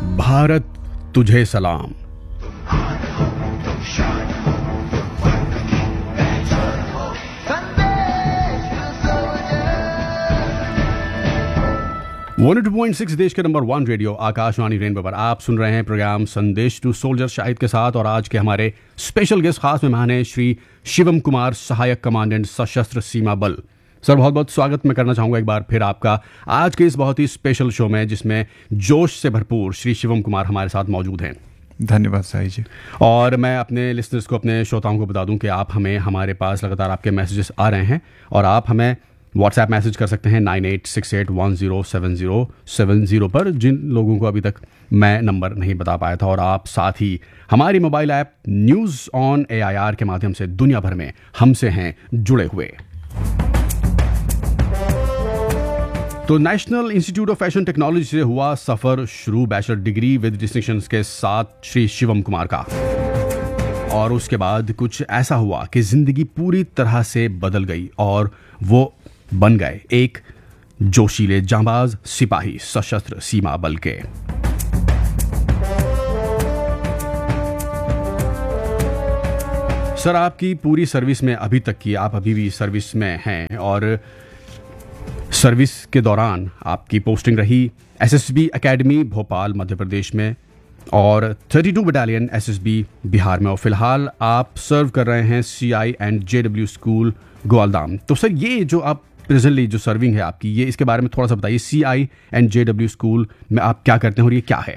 भारत तुझे सलाम। वन 2.6 देश के नंबर 1 रेडियो आकाशवाणी रेनबो पर आप सुन रहे हैं प्रोग्राम संदेश टू सोल्जर शाहिद के साथ। और आज के हमारे स्पेशल गेस्ट खास मेहमान हैं श्री शिवम कुमार, सहायक कमांडेंट सशस्त्र सीमा बल। सर, बहुत बहुत स्वागत मैं करना चाहूँगा एक बार फिर आपका आज के इस बहुत ही स्पेशल शो में, जिसमें जोश से भरपूर श्री शिवम कुमार हमारे साथ मौजूद हैं। धन्यवाद साई जी। और मैं अपने लिसनर्स को, अपने श्रोताओं को बता दूं कि हमारे पास लगातार आपके मैसेजेस आ रहे हैं और आप हमें व्हाट्सएप मैसेज कर सकते हैं 9868107070 पर, जिन लोगों को अभी तक मैं नंबर नहीं बता पाया था। और आप साथ ही हमारी mobile app news on AIR के माध्यम से दुनिया भर में हमसे हैं जुड़े हुए। तो national institute of fashion technology से हुआ सफर शुरू, बैचलर डिग्री विद डिस्टिंक्शंस के साथ श्री शिवम कुमार का। और उसके बाद कुछ ऐसा हुआ कि जिंदगी पूरी तरह से बदल गई और वो बन गए एक जोशीले जांबाज सिपाही सशस्त्र सीमा बल के। सर, आपकी पूरी सर्विस में अभी तक की, आप अभी भी सर्विस में हैं और सर्विस के दौरान आपकी पोस्टिंग रही SSB एकेडमी भोपाल मध्य प्रदेश में और 32 बटालियन SSB बिहार में, और फिलहाल आप सर्व कर रहे हैं CI एंड JW स्कूल ग्वालदाम। तो सर, ये जो आप प्रेजेंटली जो सर्विंग है आपकी, ये इसके बारे में थोड़ा सा बताइए। CI एंड JW स्कूल में आप क्या करते हैं और ये क्या है?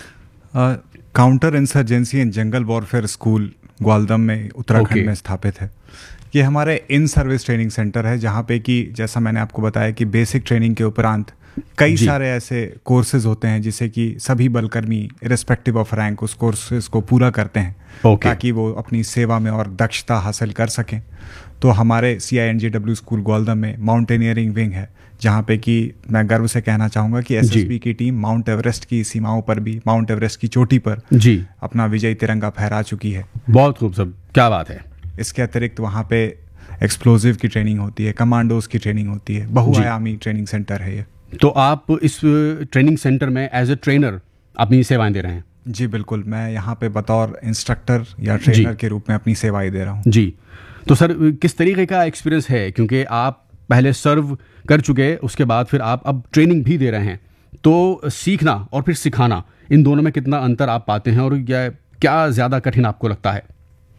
Counter insurgency and jungle warfare school Gwaldam में उत्तराखंड में स्थापित है। ये हमारे इन सर्विस ट्रेनिंग सेंटर है, जहाँ पे कि जैसा मैंने आपको बताया कि बेसिक ट्रेनिंग के उपरांत कई सारे ऐसे कोर्सेज होते हैं जिसे कि सभी बलकर्मी इरेस्पेक्टिव ऑफ रैंक उस कोर्सेज को पूरा करते हैं ताकि वो अपनी सेवा में और दक्षता हासिल कर सकें। तो हमारे CI and JW school Gwaldam में माउंटेनियरिंग विंग है, जहाँ पे कि मैं गर्व से कहना चाहूँगा कि SSB की टीम माउंट एवरेस्ट की सीमाओं पर भी, माउंट एवरेस्ट की चोटी पर अपना विजयी तिरंगा फहरा चुकी है। बहुत खूब सर, क्या बात है। इसके अतिरिक्त वहाँ पे एक्सप्लोजिव की ट्रेनिंग होती है, कमांडोज की ट्रेनिंग होती है, बहुआयामी ट्रेनिंग सेंटर है ये। तो आप इस ट्रेनिंग सेंटर में एज ए ट्रेनर अपनी सेवाएं दे रहे हैं? जी बिल्कुल, मैं यहाँ पे बतौर इंस्ट्रक्टर या ट्रेनर के रूप में अपनी सेवाएं दे रहा हूँ। जी, तो सर किस तरीके का एक्सपीरियंस है, क्योंकि आप पहले सर्व कर चुके, उसके बाद फिर आप अब ट्रेनिंग भी दे रहे हैं, तो सीखना और फिर सिखाना, इन दोनों में कितना अंतर आप पाते हैं और क्या ज़्यादा कठिन आपको लगता है?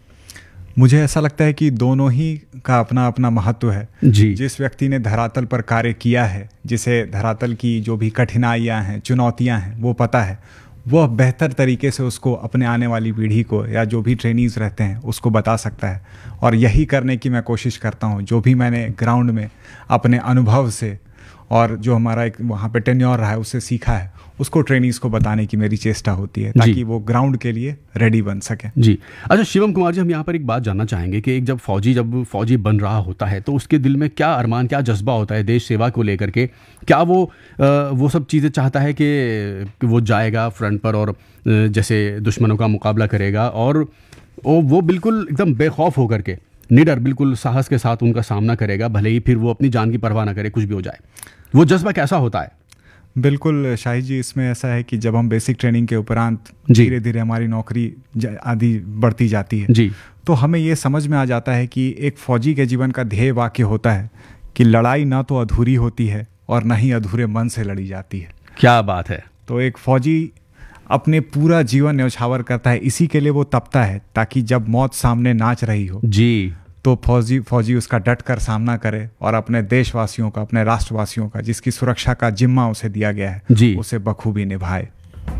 मुझे ऐसा लगता है कि दोनों ही का अपना अपना महत्व है। जी। जिस व्यक्ति ने धरातल पर कार्य किया है, जिसे धरातल की जो भी कठिनाइयाँ हैं, चुनौतियाँ हैं, वो पता है, वह बेहतर तरीके से उसको अपने आने वाली पीढ़ी को या जो भी ट्रेनीज रहते हैं उसको बता सकता है। और यही करने की मैं कोशिश करता हूँ। जो भी मैंने ग्राउंड में अपने अनुभव से और जो हमारा एक वहाँ पे टेन्योर रहा है उससे सीखा है, उसको ट्रेनीज को बताने की मेरी चेष्टा होती है ताकि वो ग्राउंड के लिए रेडी बन सके। जी। अच्छा शिवम कुमार जी, हम यहाँ पर एक बात जानना चाहेंगे कि एक जब फौजी बन रहा होता है तो उसके दिल में क्या अरमान, क्या जज्बा होता है देश सेवा को लेकर के? क्या वो सब चीज़ें चाहता है कि वो जाएगा फ्रंट पर और जैसे दुश्मनों का मुकाबला करेगा और वो बिल्कुल एकदम बेखौफ होकर के, निडर, बिल्कुल साहस के साथ उनका सामना करेगा, भले ही फिर वो अपनी जान की परवाह ना करे, कुछ भी हो जाए? वो जज्बा कैसा होता है? बिल्कुल शाहिद जी, इसमें ऐसा है कि जब हम बेसिक ट्रेनिंग के उपरांत धीरे धीरे हमारी नौकरी आदि बढ़ती जाती है जी, तो हमें ये समझ में आ जाता है कि एक फौजी के जीवन का ध्येय वाक्य होता है कि लड़ाई ना तो अधूरी होती है और ना ही अधूरे मन से लड़ी जाती है। क्या बात है। तो एक फौजी अपने पूरा जीवन न्यौछावर करता है, इसी के लिए वो तपता है ताकि जब मौत सामने नाच रही हो जी, तो फौजी उसका डट कर सामना करे और अपने देशवासियों का, अपने राष्ट्रवासियों का, जिसकी सुरक्षा का जिम्मा उसे दिया गया है जी, उसे बखूबी निभाए।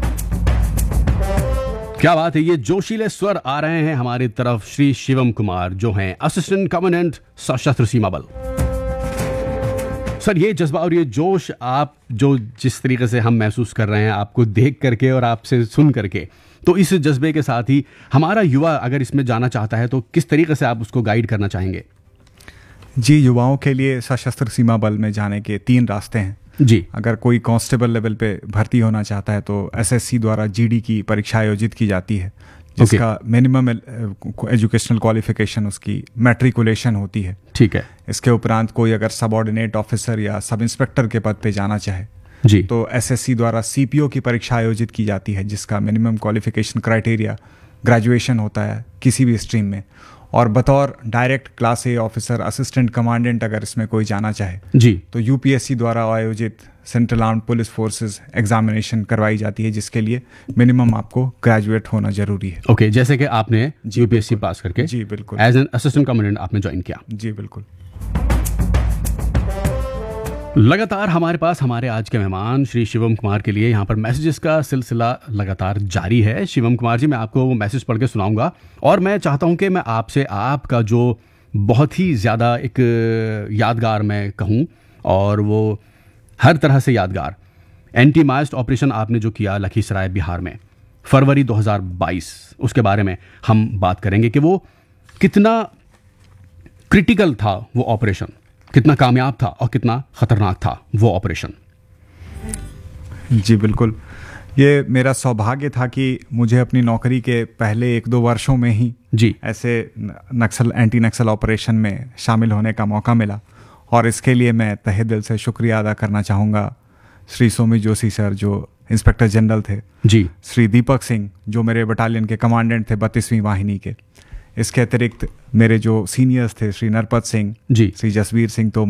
क्या बात है। ये जोशीले स्वर आ रहे हैं हमारी तरफ श्री शिवम कुमार, जो हैं असिस्टेंट कमांडेंट सशस्त्र सीमा बल। सर, ये जज्बा और ये जोश आप जो जिस तरीके से हम महसूस कर रहे हैं आपको देख करके और आपसे सुन करके, तो इस जज्बे के साथ ही हमारा युवा अगर इसमें जाना चाहता है तो किस तरीके से आप उसको गाइड करना चाहेंगे? जी, युवाओं के लिए सशस्त्र सीमा बल में जाने के 3 रास्ते हैं जी। अगर कोई कांस्टेबल लेवल पे भर्ती होना चाहता है तो SSC द्वारा GD की परीक्षा आयोजित की जाती है, जिसका मिनिमम एजुकेशनल क्वालिफिकेशन उसकी मैट्रिकुलेशन होती है। ठीक है। इसके उपरांत कोई अगर सबऑर्डिनेट ऑफिसर या सब इंस्पेक्टर के पद पे जाना चाहे जी। तो एसएससी द्वारा सीपीओ की परीक्षा आयोजित की जाती है, जिसका मिनिमम क्वालिफिकेशन क्राइटेरिया ग्रेजुएशन होता है किसी भी स्ट्रीम में। और बतौर डायरेक्ट क्लास ए ऑफिसर, असिस्टेंट कमांडेंट अगर इसमें कोई जाना चाहे जी, तो यूपीएससी द्वारा आयोजित central armed police forces examination करवाई जाती है, जिसके लिए मिनिमम आपको ग्रेजुएट होना जरूरी है। ओके, जैसे कि आपने यूपीएससी पास करके जी बिल्कुल, एज एन असिस्टेंट कमांडेंट आपने ज्वाइन किया। जी बिल्कुल। लगातार हमारे पास हमारे आज के मेहमान श्री शिवम कुमार के लिए यहाँ पर मैसेजेस का सिलसिला लगातार जारी है। शिवम कुमार जी, मैं आपको वो मैसेज पढ़ के सुनाऊंगा और मैं चाहता हूँ कि मैं आपसे आपका जो बहुत ही ज़्यादा एक यादगार मैं कहूँ, और वो हर तरह से यादगार एंटी माइस्ट ऑपरेशन आपने जो किया लखीसराय बिहार में फरवरी 2022, उसके बारे में हम बात करेंगे कि वो कितना क्रिटिकल था, वो ऑपरेशन कितना कामयाब था और कितना खतरनाक था वो ऑपरेशन। जी बिल्कुल, ये मेरा सौभाग्य था कि मुझे अपनी नौकरी के पहले 1-2 वर्षों में ही जी ऐसे एंटी नक्सल ऑपरेशन में शामिल होने का मौका मिला, और इसके लिए मैं तहे दिल से शुक्रिया अदा करना चाहूँगा श्री सोमी जोशी सर जो इंस्पेक्टर जनरल थे, जी, श्री दीपक सिंह जो मेरे बटालियन के कमांडेंट थे 32वीं वाहिनी के। इसके अतिरिक्त मेरे जो सीनियर्स थे श्री नरपत सिंह, जी, श्री जसवीर सिंह तो